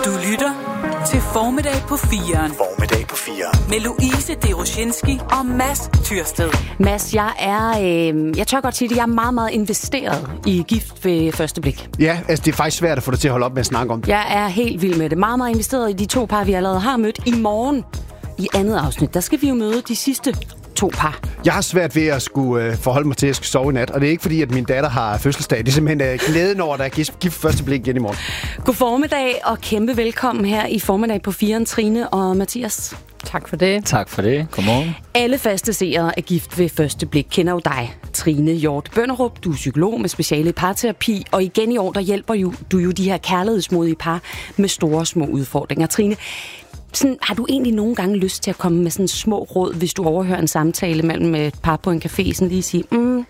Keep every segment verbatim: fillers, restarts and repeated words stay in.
Du lytter til Formiddag på firen. Formiddag på firen. Med Louise Deroshinski og Mads Tyrsted. Mads, jeg er, øh, jeg tør godt sige det, jeg er meget, meget investeret i Gift ved første blik. Ja, altså det er faktisk svært at få dig til at holde op med at snakke om det. Jeg er helt vild med det. Meget, meget investeret i de to par, vi allerede har mødt. I morgen, i andet afsnit, der skal vi jo møde de sidste to par. Jeg har svært ved at skulle øh, forholde mig til, at jeg skal sove i nat. Og det er ikke fordi, at min datter har fødselsdag. Det er simpelthen øh, glæden over, at der er gift, gift første blik igen i morgen. God formiddag og kæmpe velkommen her i Formiddag på firen, Trine og Mathias. Tak for det. Tak for det. Godmorgen. Alle faste seere af Gift ved første blik kender jo dig, Trine Hjort Bønderup. Du er psykolog med speciale i parterapi, og igen i år, der hjælper jo, du jo de her kærlighedsmodige par med store og små udfordringer. Trine, sådan, har du egentlig nogle gange lyst til at komme med sådan små råd, hvis du overhører en samtale mellem et par på en café, sådan lige sige, mm,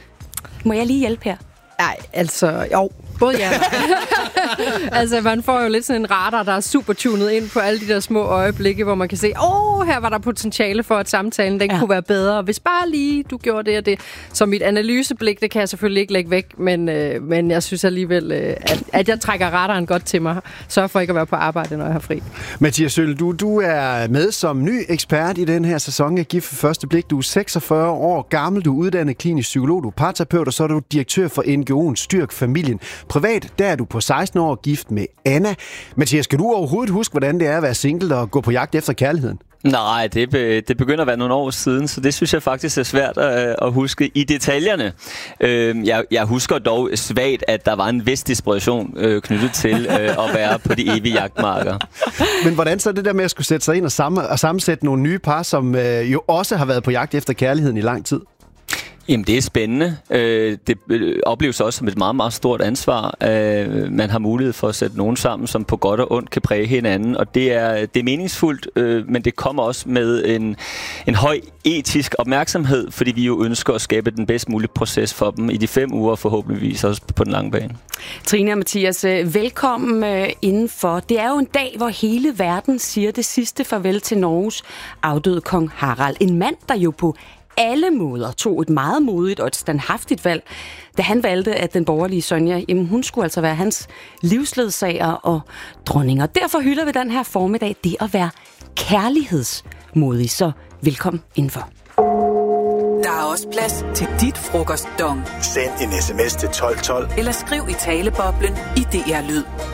må jeg lige hjælpe her? Nej, altså, jo, både ja. Altså, man får jo lidt sådan en radar, der er super tunet ind på alle de der små øjeblikke, hvor man kan se, åh, oh, her var der potentiale for, at samtalen den ja. kunne være bedre. Hvis bare lige du gjorde det og det. Så mit analyseblik, det kan jeg selvfølgelig ikke lægge væk, men, øh, men jeg synes alligevel, øh, at, at jeg trækker radaren godt til mig. Sørg for ikke at være på arbejde, når jeg har fri. Mathias Søll, du, du er med som ny ekspert i den her sæson af Gift ved første blik. Du er seksogfyrre år gammel, du er uddannet klinisk psykolog, du er parterapeut, og så er du direktør for N G O'en Styrk Familien. Privat, der er du på seksten år gift med Anna. Mathias, skal du overhovedet huske, hvordan det er at være single og gå på jagt efter kærligheden? Nej, det, be, det begynder at være nogle år siden, så det synes jeg faktisk er svært at, at huske i detaljerne. Øh, jeg, jeg husker dog svagt, at der var en vis desperation øh, knyttet til øh, at være på de evige jagtmarker. Men hvordan så det der med at skulle sætte sig ind og, sammen, og sammensætte nogle nye par, som øh, jo også har været på jagt efter kærligheden i lang tid? Jamen, det er spændende. Det opleves også som et meget, meget stort ansvar. Man har mulighed for at sætte nogen sammen, som på godt og ondt kan præge hinanden, og det er, det er meningsfuldt, men det kommer også med en, en høj etisk opmærksomhed, fordi vi jo ønsker at skabe den bedst mulige proces for dem i de fem uger, og forhåbentligvis også på den lange bane. Trine og Mathias, velkommen indenfor. Det er jo en dag, hvor hele verden siger det sidste farvel til Norges afdøde kong Harald. En mand, der jo på alle måder tog et meget modigt og et standhaftigt valg, da han valgte, at den borgerlige Sonja, jamen hun skulle altså være hans livsledsager og dronning. Og derfor hylder vi den her formiddag det at være kærlighedsmodig. Så velkommen indenfor. Der er også plads til dit frokostdong. Send en sms til tolv tolv. Eller skriv i taleboblen i D R Lyd.